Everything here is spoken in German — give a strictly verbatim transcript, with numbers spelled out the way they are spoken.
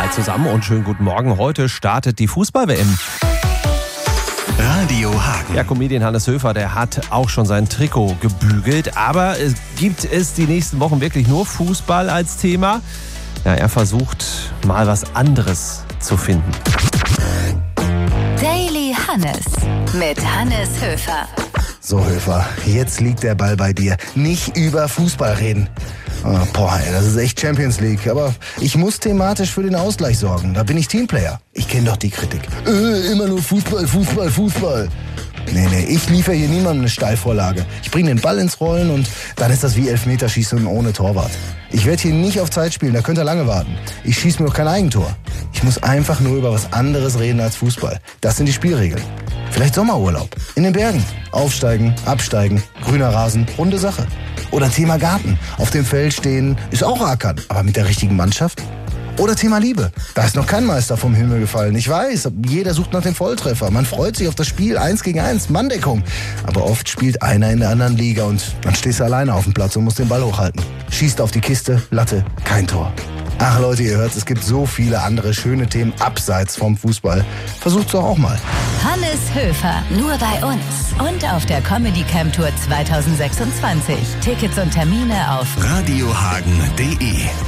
Hi zusammen und schönen guten Morgen. Heute startet die Fußball-W M. Radio Hagen. Ja, Comedian Hannes Höfer, der hat auch schon sein Trikot gebügelt. Aber es gibt es die nächsten Wochen wirklich nur Fußball als Thema? Ja, er versucht mal was anderes zu finden. Daily Hannes mit Hannes Höfer. So, Höfer, jetzt liegt der Ball bei dir. Nicht über Fußball reden. Oh, boah, ey, das ist echt Champions League. Aber ich muss thematisch für den Ausgleich sorgen. Da bin ich Teamplayer. Ich kenne doch die Kritik. Äh, immer nur Fußball, Fußball, Fußball. Nee, nee, ich liefere hier niemandem eine Steilvorlage. Ich bringe den Ball ins Rollen und dann ist das wie Elfmeterschießen ohne Torwart. Ich werde hier nicht auf Zeit spielen, da könnt ihr lange warten. Ich schieße mir auch kein Eigentor. Ich muss einfach nur über was anderes reden als Fußball. Das sind die Spielregeln. Vielleicht Sommerurlaub. In den Bergen. Aufsteigen, absteigen, grüner Rasen, runde Sache. Oder Thema Garten. Auf dem Feld stehen ist auch Ackern, aber mit der richtigen Mannschaft. Oder Thema Liebe. Da ist noch kein Meister vom Himmel gefallen. Ich weiß, jeder sucht nach dem Volltreffer. Man freut sich auf das Spiel eins gegen eins, Manndeckung. Aber oft spielt einer in der anderen Liga und dann stehst du alleine auf dem Platz und musst den Ball hochhalten. Schießt auf die Kiste, Latte, kein Tor. Ach Leute, ihr hört, es gibt so viele andere schöne Themen abseits vom Fußball. Versucht's doch auch mal. Hannes Höfer, nur bei uns. Und auf der Comedy Camp Tour zwanzig sechsundzwanzig. Tickets und Termine auf radiohagen punkt de